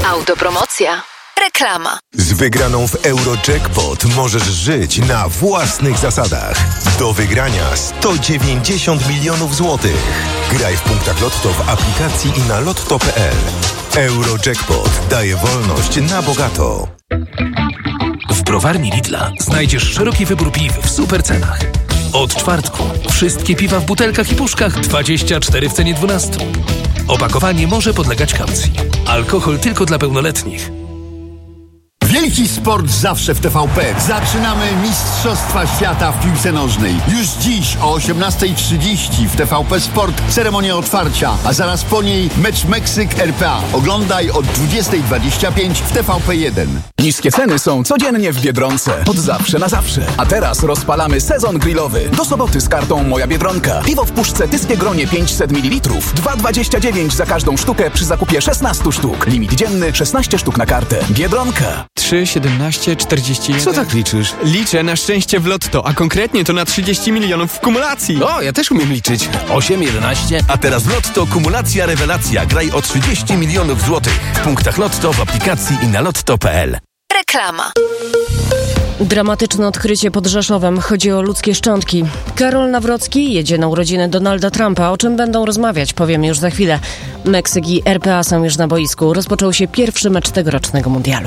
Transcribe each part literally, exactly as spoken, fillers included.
Autopromocja. Reklama. Z wygraną w Eurojackpot możesz żyć na własnych zasadach. Do wygrania sto dziewięćdziesiąt milionów złotych. Graj w punktach Lotto w aplikacji i na lotto kropka p l. Eurojackpot daje wolność na bogato. W browarni Lidla znajdziesz szeroki wybór piw w super cenach. Od czwartku wszystkie piwa w butelkach i puszkach dwadzieścia cztery w cenie dwunastu. Opakowanie może podlegać kaucji. Alkohol tylko dla pełnoletnich. Wielki sport zawsze w T V P. Zaczynamy Mistrzostwa Świata w piłce nożnej. Już dziś o osiemnasta trzydzieści w T V P Sport ceremonia otwarcia, a zaraz po niej mecz Meksyk-R P A. Oglądaj od dwudziesta dwadzieścia pięć w T V P jeden. Niskie ceny są codziennie w Biedronce. Od zawsze na zawsze. A teraz rozpalamy sezon grillowy. Do soboty z kartą Moja Biedronka. Piwo w puszce Tyskie Gronie pięćset mililitrów. dwa dwadzieścia dziewięć za każdą sztukę przy zakupie szesnaście sztuk. Limit dzienny szesnaście sztuk na kartę. Biedronka. trzy, siedemnaście, czterdzieści jeden. Co tak liczysz? Liczę na szczęście w lotto, a konkretnie to na trzydzieści milionów w kumulacji. O, ja też umiem liczyć. osiem, jedenaście. A teraz w Lotto kumulacja rewelacja. Graj o trzydzieści milionów złotych. W punktach Lotto w aplikacji i na lotto kropka p l. Reklama. Dramatyczne odkrycie pod Rzeszowem. Chodzi o ludzkie szczątki. Karol Nawrocki jedzie na urodziny Donalda Trumpa. O czym będą rozmawiać, powiem już za chwilę. Meksyk i R P A są już na boisku. Rozpoczął się pierwszy mecz tegorocznego mundialu.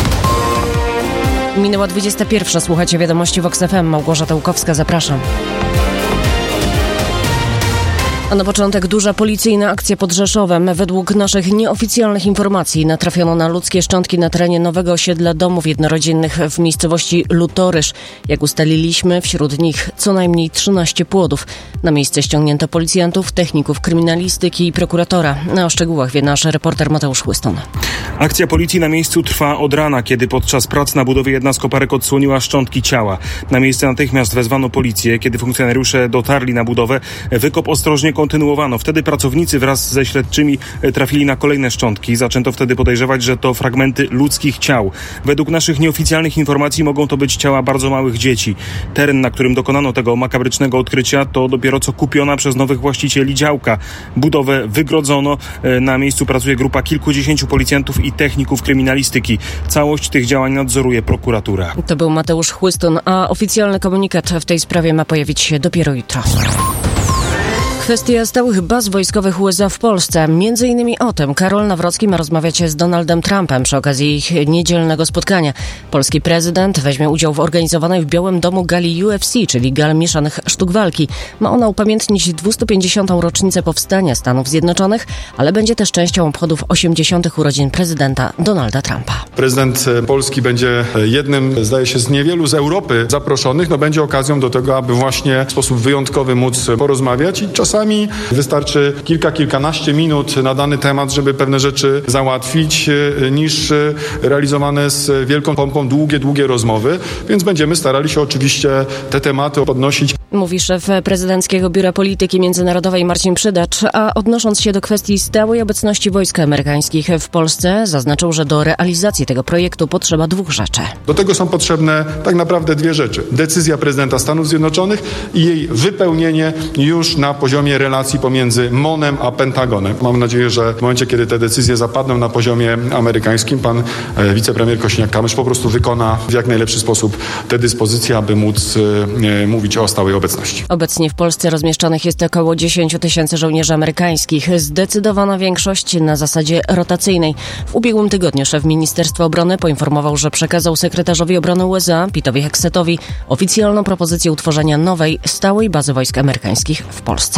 Minęła dwudziesta pierwsza. Słuchacie wiadomości Vox F M. Małgorzata Łukowska, zapraszam. A na początek duża policyjna akcja pod Rzeszowem. Według naszych nieoficjalnych informacji natrafiono na ludzkie szczątki na terenie nowego osiedla domów jednorodzinnych w miejscowości Lutorysz. Jak ustaliliśmy, wśród nich co najmniej trzynaście płodów. Na miejsce ściągnięto policjantów, techników kryminalistyki i prokuratora. O szczegółach wie nasz reporter Mateusz Chłyston. Akcja policji na miejscu trwa od rana, kiedy podczas prac na budowie jedna z koparek odsłoniła szczątki ciała. Na miejsce natychmiast wezwano policję. Kiedy funkcjonariusze dotarli na budowę, wykop ostrożnie kontynuowano. Wtedy pracownicy wraz ze śledczymi trafili na kolejne szczątki. Zaczęto wtedy podejrzewać, że to fragmenty ludzkich ciał. Według naszych nieoficjalnych informacji mogą to być ciała bardzo małych dzieci. Teren, na którym dokonano tego makabrycznego odkrycia, to dopiero co kupiona przez nowych właścicieli działka. Budowę wygrodzono. Na miejscu pracuje grupa kilkudziesięciu policjantów i techników kryminalistyki. Całość tych działań nadzoruje prokuratura. To był Mateusz Chłyston, a oficjalny komunikat w tej sprawie ma pojawić się dopiero jutro. Kwestia stałych baz wojskowych U S A w Polsce. Między innymi o tym Karol Nawrocki ma rozmawiać z Donaldem Trumpem przy okazji ich niedzielnego spotkania. Polski prezydent weźmie udział w organizowanej w Białym Domu gali U F C, czyli gal mieszanych sztuk walki. Ma ona upamiętnić dwieście pięćdziesiątą rocznicę powstania Stanów Zjednoczonych, ale będzie też częścią obchodów osiemdziesiątych urodzin prezydenta Donalda Trumpa. Prezydent Polski będzie jednym, zdaje się, z niewielu z Europy zaproszonych. No będzie okazją do tego, aby właśnie w sposób wyjątkowy móc porozmawiać i czasami Czasami wystarczy kilka, kilkanaście minut na dany temat, żeby pewne rzeczy załatwić, niż realizowane z wielką pompą długie, długie rozmowy, więc będziemy starali się oczywiście te tematy podnosić. Mówi szef Prezydenckiego Biura Polityki Międzynarodowej Marcin Przydacz, a odnosząc się do kwestii stałej obecności wojsk amerykańskich w Polsce, zaznaczył, że do realizacji tego projektu potrzeba dwóch rzeczy. Do tego są potrzebne tak naprawdę dwie rzeczy. Decyzja prezydenta Stanów Zjednoczonych i jej wypełnienie już na poziomie relacji pomiędzy MON-em a Pentagonem. Mam nadzieję, że w momencie, kiedy te decyzje zapadną na poziomie amerykańskim, pan e, wicepremier Kosiniak-Kamysz po prostu wykona w jak najlepszy sposób te dyspozycje, aby móc e, mówić o stałej obecności. Obecnie w Polsce rozmieszczonych jest około dziesięć tysięcy żołnierzy amerykańskich. Zdecydowana większość na zasadzie rotacyjnej. W ubiegłym tygodniu szef Ministerstwa Obrony poinformował, że przekazał sekretarzowi obrony U S A, Pitowi Hexetowi, oficjalną propozycję utworzenia nowej, stałej bazy wojsk amerykańskich w Polsce.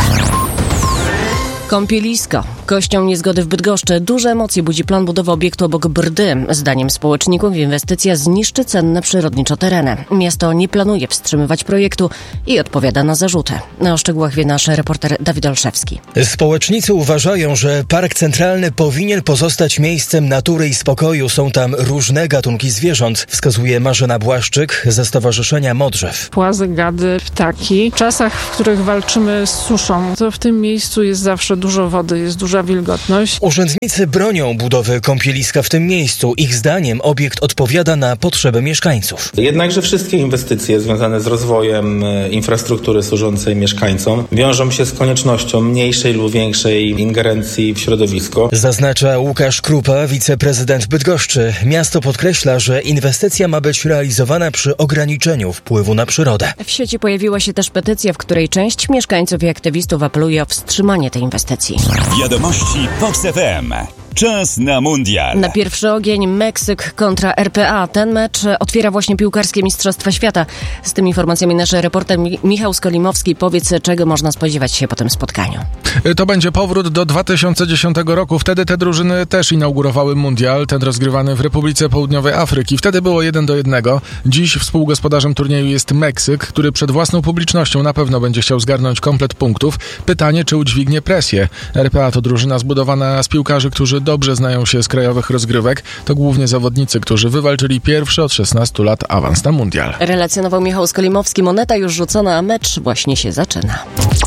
Kąpielisko. Kością niezgody w Bydgoszczy. Duże emocje budzi plan budowy obiektu obok Brdy. Zdaniem społeczników inwestycja zniszczy cenne przyrodniczo tereny. Miasto nie planuje wstrzymywać projektu i odpowiada na zarzuty. O szczegółach wie nasz reporter Dawid Olszewski. Społecznicy uważają, że park centralny powinien pozostać miejscem natury i spokoju. Są tam różne gatunki zwierząt, wskazuje Marzena Błaszczyk ze Stowarzyszenia Modrzew. Płazy, gady, ptaki. W czasach, w których walczymy z suszą, to w tym miejscu jest zawsze że dużo wody, jest duża wilgotność. Urzędnicy bronią budowy kąpieliska w tym miejscu. Ich zdaniem obiekt odpowiada na potrzeby mieszkańców. Jednakże wszystkie inwestycje związane z rozwojem infrastruktury służącej mieszkańcom wiążą się z koniecznością mniejszej lub większej ingerencji w środowisko. Zaznacza Łukasz Krupa, wiceprezydent Bydgoszczy. Miasto podkreśla, że inwestycja ma być realizowana przy ograniczeniu wpływu na przyrodę. W sieci pojawiła się też petycja, w której część mieszkańców i aktywistów apeluje o wstrzymanie tej inwestycji. Wiadomości Fox F M. Czas na mundial. Na pierwszy ogień Meksyk kontra R P A. Ten mecz otwiera właśnie piłkarskie Mistrzostwa Świata. Z tymi informacjami nasz reporter Michał Skolimowski. Powiedz, czego można spodziewać się po tym spotkaniu. To będzie powrót do dwa tysiące dziesiątego roku. Wtedy te drużyny też inaugurowały mundial, ten rozgrywany w Republice Południowej Afryki. Wtedy było jeden do jednego. Dziś współgospodarzem turnieju jest Meksyk, który przed własną publicznością na pewno będzie chciał zgarnąć komplet punktów. Pytanie, czy udźwignie presję. R P A to drużyna zbudowana z piłkarzy, którzy dobrze znają się z krajowych rozgrywek. To głównie zawodnicy, którzy wywalczyli pierwszy od szesnastu lat awans na mundial. Relacjonował Michał Skolimowski. Moneta już rzucona, a mecz właśnie się zaczyna.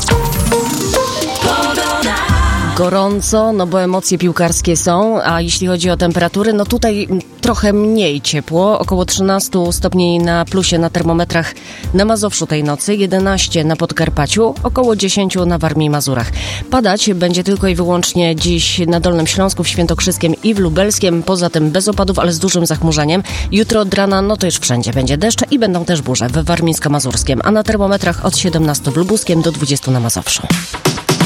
Gorąco, no bo emocje piłkarskie są, a jeśli chodzi o temperatury, no tutaj trochę mniej ciepło, około trzynaście stopni na plusie na termometrach na Mazowszu tej nocy, jedenaście na Podkarpaciu, około dziesięć na Warmii i Mazurach. Padać będzie tylko i wyłącznie dziś na Dolnym Śląsku, w Świętokrzyskiem i w Lubelskiem, poza tym bez opadów, ale z dużym zachmurzeniem. Jutro od rana, no to już wszędzie będzie deszcz i będą też burze w Warmińsko-Mazurskiem, a na termometrach od siedemnastu w Lubuskiem do dwudziestu na Mazowszu.